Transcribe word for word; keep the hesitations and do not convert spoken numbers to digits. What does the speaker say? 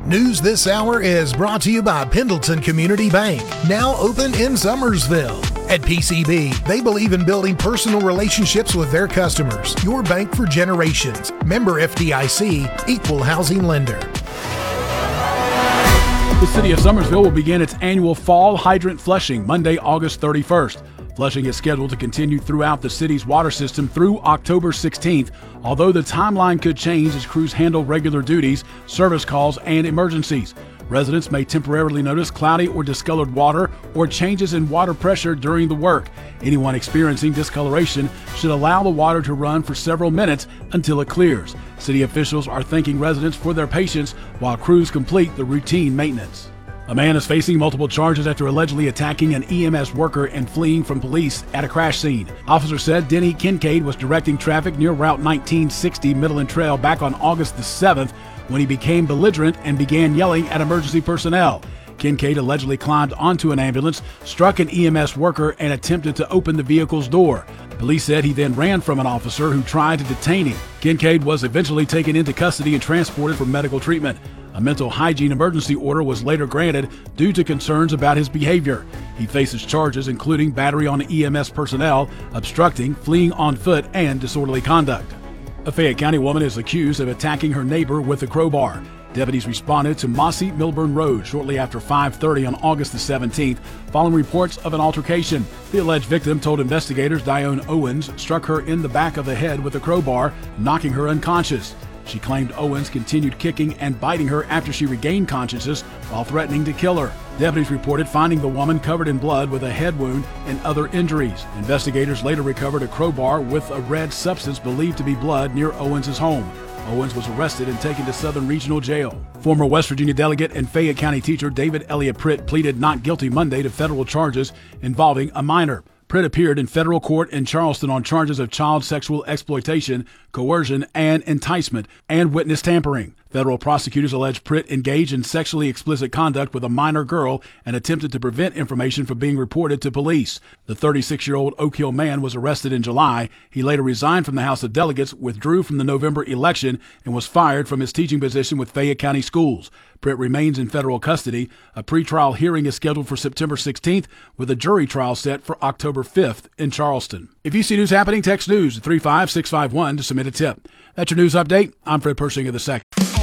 News this hour is brought to you by Pendleton Community Bank, now open in Summersville. At P C B, they believe in building personal relationships with their customers. Your bank for generations. Member F D I C, Equal Housing Lender. The city of Summersville will begin its annual fall hydrant flushing Monday, August thirty-first. Flushing is scheduled to continue throughout the city's water system through October sixteenth, although the timeline could change as crews handle regular duties, service calls, and emergencies. Residents may temporarily notice cloudy or discolored water or changes in water pressure during the work. Anyone experiencing discoloration should allow the water to run for several minutes until it clears. City officials are thanking residents for their patience while crews complete the routine maintenance. A man is facing multiple charges after allegedly attacking an E M S worker and fleeing from police at a crash scene. Officers said Denny Kincaid was directing traffic near Route nineteen sixty Midland Trail back on August the seventh when he became belligerent and began yelling at emergency personnel. Kincaid allegedly climbed onto an ambulance, struck an E M S worker, and attempted to open the vehicle's door. Police said he then ran from an officer who tried to detain him. Kincaid was eventually taken into custody and transported for medical treatment. A mental hygiene emergency order was later granted due to concerns about his behavior. He faces charges including battery on E M S personnel, obstructing, fleeing on foot, and disorderly conduct. A Fayette County woman is accused of attacking her neighbor with a crowbar. Deputies responded to Mossy Milburn Road shortly after five thirty on August the seventeenth, following reports of an altercation. The alleged victim told investigators Dione Owens struck her in the back of the head with a crowbar, knocking her unconscious. She claimed Owens continued kicking and biting her after she regained consciousness while threatening to kill her. Deputies reported finding the woman covered in blood with a head wound and other injuries. Investigators later recovered a crowbar with a red substance believed to be blood near Owens' home. Owens was arrested and taken to Southern Regional Jail. Former West Virginia delegate and Fayette County teacher David Elliott Pritt pleaded not guilty Monday to federal charges involving a minor. Pritt appeared in federal court in Charleston on charges of child sexual exploitation, coercion, and enticement, and witness tampering. Federal prosecutors allege Pritt engaged in sexually explicit conduct with a minor girl and attempted to prevent information from being reported to police. The thirty-six-year-old Oak Hill man was arrested in July. He later resigned from the House of Delegates, withdrew from the November election, and was fired from his teaching position with Fayette County Schools. Pritt remains in federal custody. A pretrial hearing is scheduled for September sixteenth, with a jury trial set for October fifth in Charleston. If you see news happening, text news at three five six five one to submit a tip. That's your news update. I'm Fred Pershing of the Second.